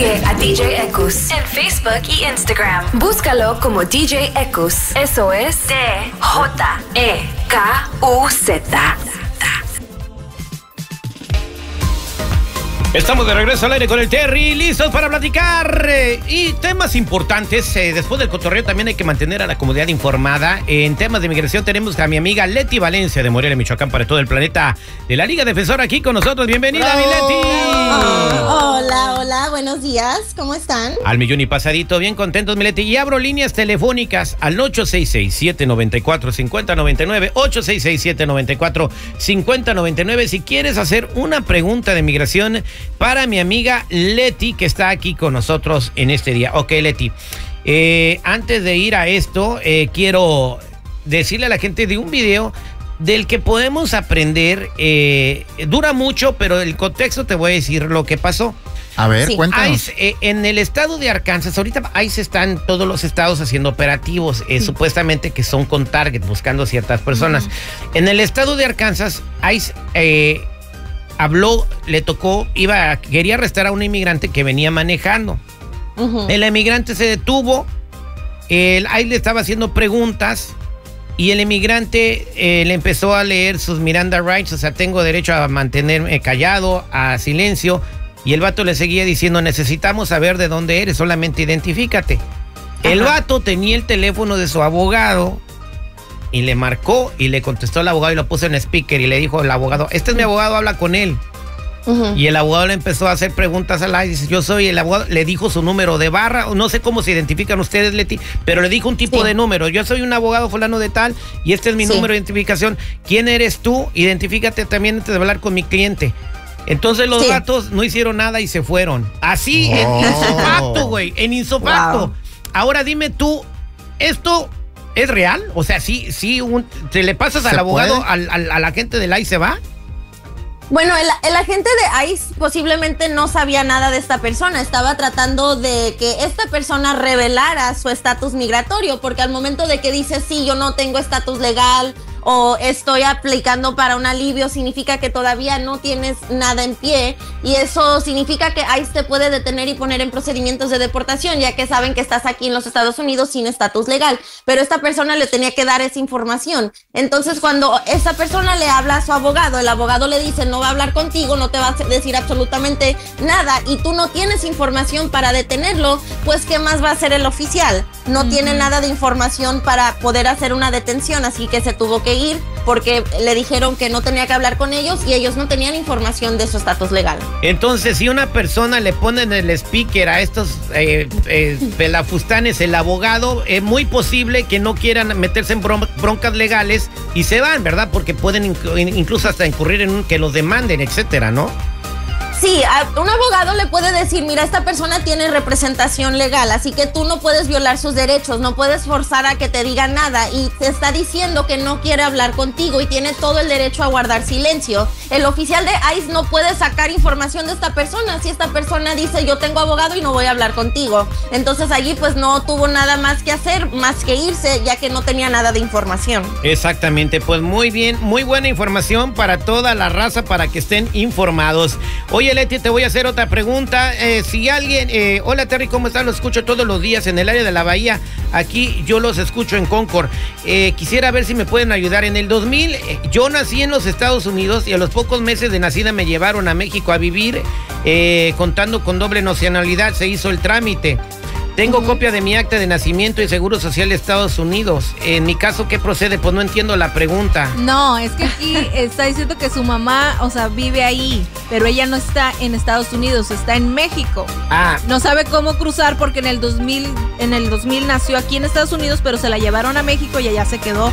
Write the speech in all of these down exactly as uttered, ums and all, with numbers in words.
Sigue a D J Ekus en Facebook y Instagram. Búscalo como D J Ekus. Eso es D J E K U Z. Estamos de regreso al aire con el Terry, listos para platicar eh, y temas importantes. Eh, después del cotorreo también hay que mantener a la comunidad informada. En temas de migración tenemos a mi amiga Leti Valencia de Morelia, Michoacán, para todo el planeta, de la Liga Defensora, aquí con nosotros. Bienvenida, oh, mi Leti. Oh, hola, hola, buenos días. ¿Cómo están? Al millón y pasadito, bien contentos, mi Leti. Y abro líneas telefónicas al ocho seis seis, siete nueve cuatro, cinco cero nueve nueve, ocho seis seis, siete nueve cuatro, cinco cero nueve nueve. Si quieres hacer una pregunta de migración para mi amiga Leti, que está aquí con nosotros en este día. Ok, Leti, eh, antes de ir a esto, eh, quiero decirle a la gente de un video del que podemos aprender. Eh, dura mucho, pero el contexto te voy a decir lo que pasó. A ver, Sí. cuéntanos. ICE, eh, en el estado de Arkansas, ahorita ICE están todos los estados haciendo operativos, eh, Sí. supuestamente que son con target, buscando ciertas personas. Uh-huh. En el estado de Arkansas, ICE eh, habló, le tocó, iba, quería arrestar a un inmigrante que venía manejando. Uh-huh. El inmigrante se detuvo, el ICE le estaba haciendo preguntas y el inmigrante eh, le empezó a leer sus Miranda Rights, o sea, tengo derecho a mantenerme callado, a silencio. Y el vato le seguía diciendo, necesitamos saber de dónde eres, solamente identifícate. Ajá. El vato tenía el teléfono de su abogado y le marcó y le contestó al abogado y lo puso en speaker y le dijo al abogado, este es mi abogado, habla con él. Uh-huh. Y el abogado le empezó a hacer preguntas al ICE, yo soy el abogado, le dijo su número de barra, no sé cómo se identifican ustedes, Leti, pero le dijo un tipo sí. de número, yo soy un abogado fulano de tal y este es mi sí. número de identificación. ¿Quién eres tú? Identifícate también antes de hablar con mi cliente. Entonces los sí. gatos no hicieron nada y se fueron. Así, oh. en insofacto, güey, en insofacto. Wow. Ahora dime tú, ¿esto es real? O sea, sí, sí, un, ¿te le pasas al abogado, al, al, a la gente del ICE se va? Bueno, el, el agente de ICE posiblemente no sabía nada de esta persona. Estaba tratando de que esta persona revelara su estatus migratorio, porque al momento de que dice, sí, yo no tengo estatus legal o estoy aplicando para un alivio, significa que todavía no tienes nada en pie, y eso significa que ICE te puede detener y poner en procedimientos de deportación, ya que saben que estás aquí en los Estados Unidos sin estatus legal, pero esta persona le tenía que dar esa información. Entonces cuando esa persona le habla a su abogado, el abogado le dice, no va a hablar contigo, no te va a decir absolutamente nada, y tú no tienes información para detenerlo, pues ¿qué más va a hacer el oficial? No uh-huh. tiene nada de información para poder hacer una detención, así que se tuvo que ir porque le dijeron que no tenía que hablar con ellos y ellos no tenían información de su estatus legal. Entonces, si una persona le pone en el speaker a estos eh, eh, pelafustanes, el abogado, es muy posible que no quieran meterse en bron- broncas legales y se van, ¿verdad? Porque pueden inc- incluso hasta incurrir en un, que los demanden, etcétera, ¿no? Sí, a un abogado le puede decir, mira, esta persona tiene representación legal, así que tú no puedes violar sus derechos, no puedes forzar a que te diga nada, y te está diciendo que no quiere hablar contigo y tiene todo el derecho a guardar silencio. El oficial de ICE no puede sacar información de esta persona si esta persona dice, yo tengo abogado y no voy a hablar contigo. Entonces allí pues no tuvo nada más que hacer, más que irse, ya que no tenía nada de información. Exactamente, pues muy bien, muy buena información para toda la raza, para que estén informados. Oye, Leti, te voy a hacer otra pregunta. Eh, si alguien, eh, hola Terry, ¿cómo estás? Los escucho todos los días en el área de la Bahía. Aquí yo los escucho en Concord. Eh, quisiera ver si me pueden ayudar. En el dos mil, eh, yo nací en los Estados Unidos y a los pocos meses de nacida me llevaron a México a vivir, eh, contando con doble nacionalidad. Se hizo el trámite. Tengo uh-huh. copia de mi acta de nacimiento y Seguro Social de Estados Unidos. En mi caso, ¿qué procede? Pues no entiendo la pregunta. No, es que aquí está diciendo que su mamá, o sea, vive ahí, pero ella no está en Estados Unidos, está en México. Ah. No sabe cómo cruzar porque en el dos mil, en el dos mil nació aquí en Estados Unidos, pero se la llevaron a México y allá se quedó.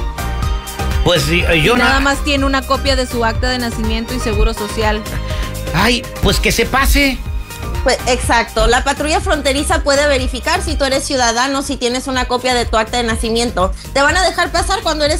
Pues sí, yo y nada na- más tiene una copia de su acta de nacimiento y Seguro Social. Ay, pues que se pase. Pues exacto, la patrulla fronteriza puede verificar si tú eres ciudadano, si tienes una copia de tu acta de nacimiento. Te van a dejar pasar cuando eres